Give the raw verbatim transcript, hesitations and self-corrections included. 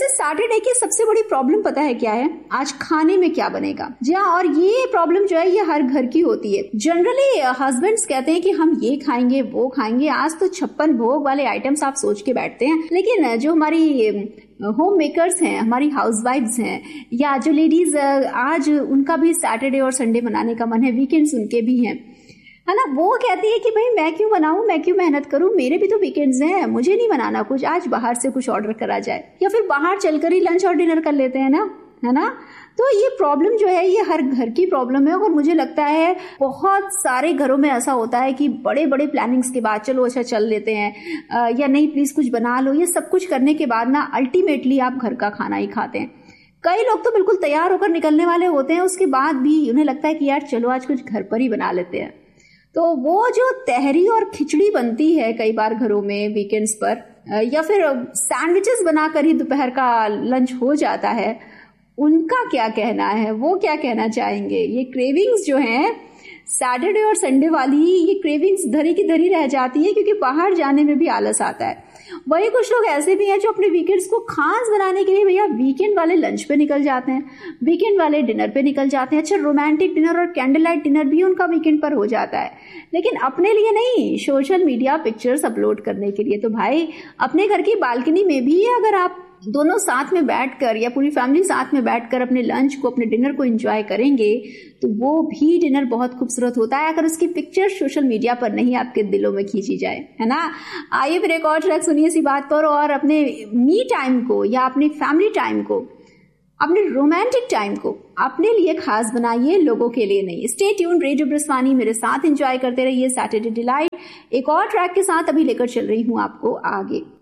Saturday की सबसे बड़ी प्रॉब्लम पता है क्या है? आज खाने में क्या बनेगा। जी हाँ, और ये प्रॉब्लम जो है ये हर घर की होती है। जनरली हस्बैंड्स कहते हैं कि हम ये खाएंगे वो खाएंगे, आज तो छप्पन भोग वाले आइटम्स आप सोच के बैठते हैं, लेकिन जो हमारी होम मेकर्स हैं, हमारी हाउसवाइफ्स हैं, या जो लेडीज आज उनका भी सैटरडे और संडे बनाने का मन है, वीकेंड्स उनके भी हैं, है ना, वो कहती है कि भाई मैं क्यों बनाऊं, मैं क्यों मेहनत करूं, मेरे भी तो वीकेंड्स हैं, मुझे नहीं बनाना कुछ, आज बाहर से कुछ ऑर्डर करा जाए, या फिर बाहर चलकर ही लंच और डिनर कर लेते हैं ना, है ना। तो ये प्रॉब्लम जो है ये हर घर की प्रॉब्लम है, और मुझे लगता है बहुत सारे घरों में ऐसा होता है कि बड़े बड़े प्लानिंग्स के बाद चलो अच्छा चल लेते हैं, या नहीं प्लीज कुछ बना लो, ये सब कुछ करने के बाद ना अल्टीमेटली आप घर का खाना ही खाते हैं। कई लोग तो बिल्कुल तैयार होकर निकलने वाले होते हैं, उसके बाद भी उन्हें लगता है कि यार चलो आज कुछ घर पर ही बना लेते हैं। तो वो जो तहरी और खिचड़ी बनती है कई बार घरों में वीकेंड्स पर, या फिर सैंडविचेस बनाकर ही दोपहर का लंच हो जाता है, उनका क्या कहना है, वो क्या कहना चाहेंगे। ये क्रेविंग्स जो हैं सैटरडे और संडे वाली, ये क्रेविंग्स धरी की धरी रह जाती है, क्योंकि बाहर जाने में भी आलस आता है। वही कुछ लोग ऐसे भी हैं जो अपने वीकेंड्स को खास बनाने के लिए भैया वीकेंड वाले लंच पे निकल जाते हैं, वीकेंड वाले डिनर पे निकल जाते हैं। अच्छा, रोमांटिक डिनर और कैंडल लाइट डिनर भी उनका वीकेंड पर हो जाता है, लेकिन अपने लिए नहीं, सोशल मीडिया पिक्चर्स अपलोड करने के लिए। तो भाई अपने घर की बालकनी में भी अगर आप दोनों साथ में बैठकर या पूरी फैमिली साथ में बैठकर अपने लंच को, अपने डिनर को एंजॉय करेंगे, तो वो भी डिनर बहुत खूबसूरत होता है अगर उसकी पिक्चर सोशल मीडिया पर नहीं आपके दिलों में खींची जाए, है ना। आइए फिर एक और ट्रैक सुनिए इसी बात पर, और अपने मी टाइम को या अपनी फैमिली टाइम को, अपने रोमांटिक टाइम को अपने लिए खास बनाइए, लोगों के लिए नहीं। स्टे ट्यून, रेडियो ब्रिस्वानी, मेरे साथ एंजॉय करते रहिए सैटरडे डिलाइट। एक और ट्रैक के साथ अभी लेकर चल रही हूँ आपको आगे।